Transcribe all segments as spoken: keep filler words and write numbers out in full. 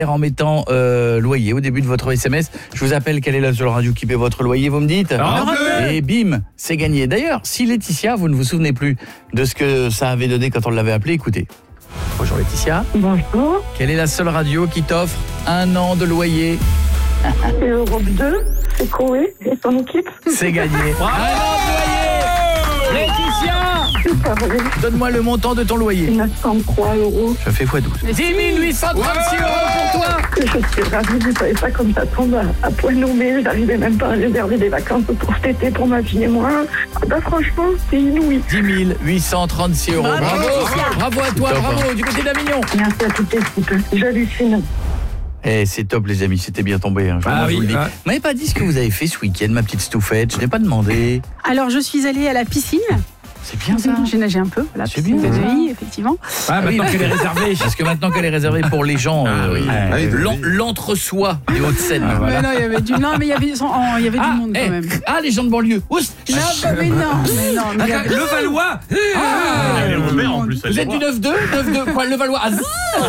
En mettant euh, loyer au début de votre S M S, je vous appelle quelle est la seule radio qui paie votre loyer, vous me dites et bim, c'est gagné. D'ailleurs, si Laetitia, vous ne vous souvenez plus de ce que ça avait donné quand on l'avait appelée, écoutez. Bonjour Laetitia. Bonjour. Quelle est la seule radio qui t'offre un an de loyer? C'est Europe deux, c'est Koé et son équipe. C'est gagné. Un an de loyer. Laetitia, C'est pas vrai. donne-moi le montant de ton loyer. neuf cent trois euros. Je fais fois douze. dix mille huit cent trente-six euros pour toi. Je suis ravie, vous savez pas comme ça tombe à, à point nommé. Je n'arrivais même pas à réserver des vacances pour cet été pour ma fille et moi. Bah, franchement, c'est inouï. dix mille huit cent trente-six euros. Bravo, Bravo, Laetitia. bravo à toi, bravo, du côté d'Avignon. Merci à toute l'équipe. J'hallucine. Eh, c'est top les amis, c'était bien tombé. Hein. Ah Moi, je oui, vous le dis. ouais. Vous m'avez pas dit ce que vous avez fait ce week-end, ma petite Stouffette. Je n'ai pas demandé. Alors, je suis allée à la piscine. C'est bien ça. J'ai nagé un peu. Voilà, C'est piscine bien, de ça. vie, effectivement. Ah, maintenant oui, qu'elle est réservée. Parce que maintenant qu'elle est réservée pour les gens, Ah, euh, oui. euh, Ah, oui, l'en- l'entre-soi des Hauts-de-Seine. Ah, voilà. Mais non, il y avait du, non, mais il y avait, oh, il y avait Ah, du monde eh, quand même. ah, les gens de banlieue. Oups, Non, bah, mais non, mais non. mais il y avait- Le Valois. Ah, Elle est Robert en plus. vous êtes du neuf deux, neuf deux, quoi, le Valois. Ah,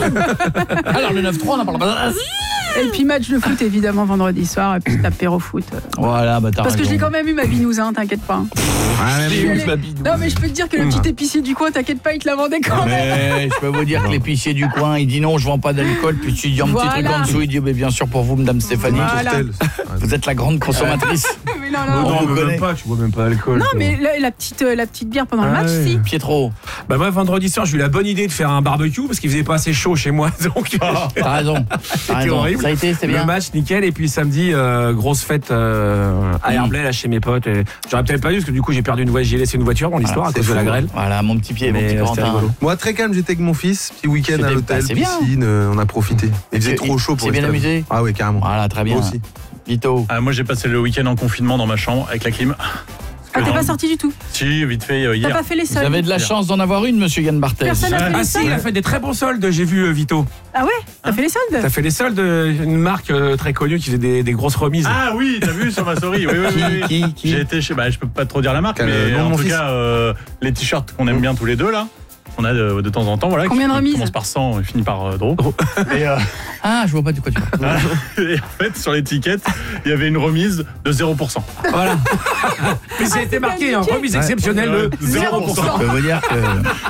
zi. Alors le neuf trois, on en parle pas. Ah, zi. Et puis match de foot, évidemment, vendredi soir. Et puis apéro foot. Voilà, bah t'as Parce que je raison. l'ai quand même eu, ma binouse, hein, t'inquiète pas. Ah, J'ai Je eu l'ai- ma bidouille. Non, mais je peux te dire que le petit épicier du coin, t'inquiète pas, il te la vendait quand même. Mais je peux vous dire que l'épicier du coin, il dit non, je vends pas d'alcool. Puis tu dis un petit Voilà. truc en dessous, il dit mais bien sûr pour vous, Madame Stéphanie. Voilà. Vous êtes la grande consommatrice. Mais non, Non, non. on Non, vous mais connaît. même pas, tu bois même pas d'alcool. Non, mais la, la petite, euh, la petite bière pendant le Ah match, ouais. si. Pietro, Bah moi vendredi soir j'ai eu la bonne idée de faire un barbecue parce qu'il faisait pas assez chaud chez moi donc t'as raison. T'as c'était raison. horrible. Ça a été, c'est bien. Le match nickel et puis samedi euh, grosse fête euh, à Herblay là chez mes potes et j'aurais peut-être pas dû parce que du coup j'ai perdu une voiture, j'ai laissé une voiture dans l'histoire à c'est cause de la fou. grêle. Voilà, mon petit pied, mon Mais petit euh, c'était Corentin. rigolo. Moi très calme, j'étais avec mon fils, petit week-end C'était- à l'hôtel, bah, c'est bien. piscine, euh, on a profité. Il faisait Et- trop chaud pour c'est bien rester à la amusé maison. Ah ouais, carrément. Voilà, très bien. Moi aussi. Vito. Ah, moi j'ai passé le week-end en confinement dans ma chambre avec la clim. Ah, t'es pas sorti du tout. Si, vite fait euh, T'as hier. pas fait les Vous soldes. avez de la chance d'en avoir une, monsieur Yann Barthès. Personne n'a fait Ah, les Ah si, soldes. il a fait des très bons soldes, j'ai vu euh, Vito. Ah ouais. T'as fait les soldes. T'as fait les soldes, euh, une marque euh, très connue qui faisait des, des grosses remises. Ah oui, t'as vu sur ma story. Oui, oui, oui, oui. Qui, qui, qui J'ai été chez, bah, je peux pas trop dire la marque, Quel, mais euh, nom de en mon tout fils. cas, euh, les t-shirts qu'on aime bien tous les deux là. On a de, de temps en temps, voilà. Combien de qui remises commence par cent et finit par euh, Dro. Et, euh, Ah, je vois pas de quoi tu parles. et en fait, sur l'étiquette, il y avait une remise de zéro pour cent. Voilà. Mais ça a été marqué en remise exceptionnelle de zéro pour cent. Je peux vous dire que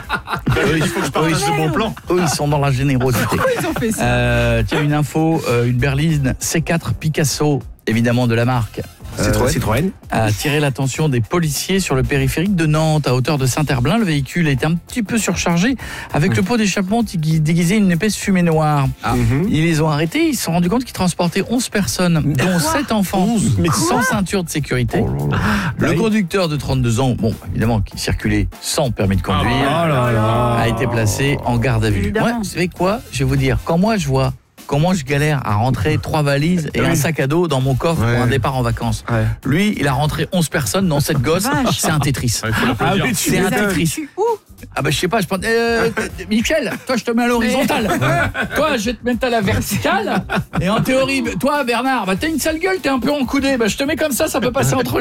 eux, il faut que je partage de bon plan. eux, ils sont dans la générosité. Pourquoi ils ont fait ça? Euh, tiens, une info, euh, une berline C quatre Picasso, évidemment de la marque, Citroën. Citroën. a attiré l'attention des policiers sur le périphérique de Nantes, à hauteur de Saint-Herblain. Le véhicule était un petit peu surchargé, avec le pot d'échappement qui déguisait une épaisse fumée noire. Mhm. Ils les ont arrêtés, ils se sont rendus compte qu'ils transportaient onze personnes, dont sept enfants, mais sans ceinture de sécurité. Le Bah oui. conducteur de trente-deux ans, bon, évidemment, qui circulait sans permis de conduire, Oh là là. a été placé en garde à vue. Évidemment. Ouais, vous savez quoi? Je vais vous dire, quand moi je vois comment je galère à rentrer trois valises et un sac à dos dans mon coffre Ouais. pour un départ en vacances. Ouais. Lui, il a rentré onze personnes dans cette gosse, Vache. c'est un Tetris. Il faut Ah l'applaudir. oui, tu C'est un m'étonnes. Tetris. Tu- Où? Ah bah je sais pas, je prends... Euh, Michel, toi je te mets à l'horizontale. Toi je vais te mettre à la verticale. Et en théorie, toi Bernard, bah t'as une sale gueule, t'es un peu encoudé. Bah je te mets comme ça, ça peut passer entre